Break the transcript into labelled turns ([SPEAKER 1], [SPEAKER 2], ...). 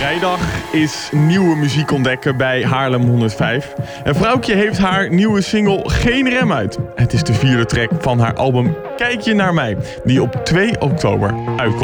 [SPEAKER 1] Vrijdag is nieuwe muziek ontdekken bij Haarlem 105. En Vrouwtje heeft haar nieuwe single Geen Rem uit. Het is de 4e track van haar album Kijk je naar mij, die op 2 oktober uitkomt.